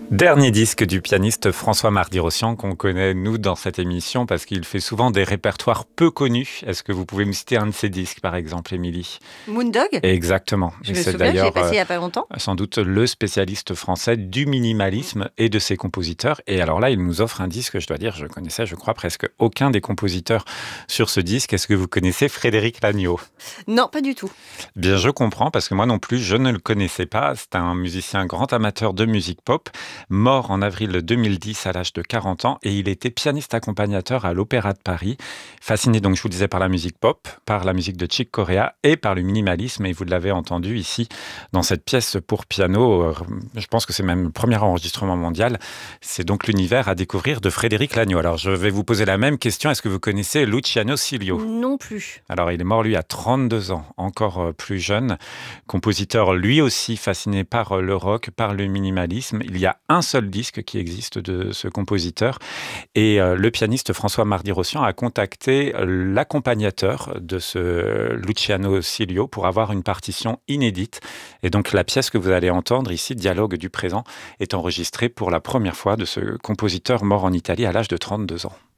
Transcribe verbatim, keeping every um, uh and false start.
Dernier disque du pianiste François Mardi-Rossian qu'on connaît, nous, dans cette émission, parce qu'il fait souvent des répertoires peu connus. Est-ce que vous pouvez me citer un de ses disques, par exemple, Émilie? Moondog? Exactement. Je Et me c'est souviens, je l'ai d'ailleurs euh, passé il n'y a pas longtemps. sans doute le spécialiste français du minimalisme et de ses compositeurs. Et alors là, il nous offre un disque, je dois dire, je connaissais, je crois, presque aucun des compositeurs sur ce disque. Est-ce que vous connaissez Frédéric Lagneau? Non, pas du tout. Bien, je comprends, parce que moi non plus, je ne le connaissais pas. C'est un musicien grand amateur de musique pop, mort en avril deux mille dix à l'âge de quarante ans, et il était pianiste accompagnateur à l'Opéra de Paris. Fasciné, donc, je vous le disais, par la musique pop, par la musique de Chick Corea et par le minimalisme. Et vous l'avez entendu ici, dans cette pièce pour piano. euh, Je pense que c'est même le premier enregistrement mondial. C'est donc l'univers à découvrir de Frédéric Lagneau. Alors, je vais vous poser la même question. Est-ce que vous connaissez Luciano Silio? Non plus. Alors, il est mort, lui, à trente-deux ans, encore euh, plus jeune. Compositeur, lui aussi, fasciné par euh, le rock, par le minimalisme. Il y a un seul disque qui existe de ce compositeur. Et euh, le pianiste François Mardi-Rossian a contacté euh, l'accompagnateur de ce Luciano Silio pour avoir une partition inédite. Et donc, la pièce que vous allez entendre ici, Dialogue du présent, est enregistrée pour la première fois de ce compositeur mort en Italie à l'âge de trente-deux ans.